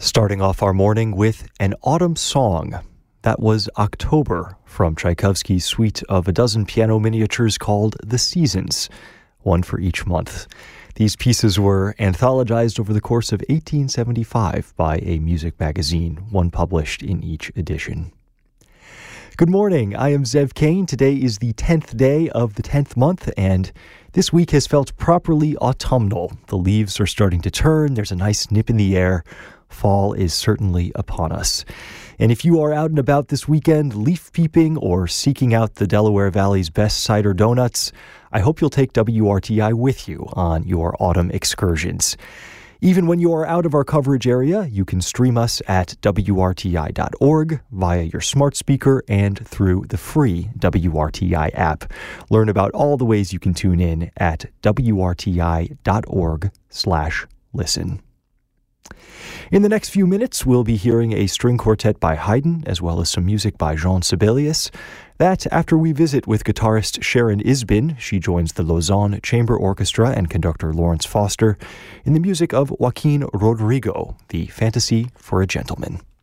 Starting off our morning with an autumn song. That was October from Tchaikovsky's suite of a dozen piano miniatures called The Seasons, one for each month. These pieces were anthologized over the course of 1875 by a music magazine, one published in each edition. Good morning, I am Zev Kane. Today is the 10th day of the 10th month, and this week has felt properly autumnal. The leaves are starting to turn, there's a nice nip in the air. Fall is certainly upon us. And if you are out and about this weekend, leaf peeping or seeking out the Delaware Valley's best cider donuts, I hope you'll take WRTI with you on your autumn excursions. Even when you are out of our coverage area, you can stream us at WRTI.org via your smart speaker and through the free WRTI app. Learn about all the ways you can tune in at WRTI.org/listen. In the next few minutes, we'll be hearing a string quartet by Haydn, as well as some music by Jean Sibelius. That after we visit with guitarist Sharon Isbin. She joins the Lausanne Chamber Orchestra and conductor Lawrence Foster in the music of Joaquin Rodrigo, the Fantasy for a Gentleman.